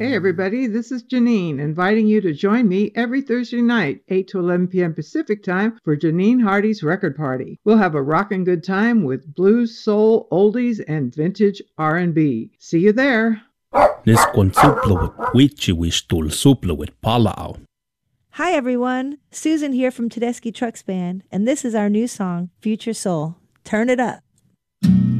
Hey, everybody, this is Janine, inviting you to join me every Thursday night, 8 to 11 p.m. Pacific time, for Janine Hardy's Record Party. We'll have a rockin' good time with blues, soul, oldies, and vintage R&B. See you there. Neskon supluvat witchiwistul supluvat palau. Hi, everyone. Susan here from Tedeschi Trucks Band, and this is our new song, Future Soul. Turn it up.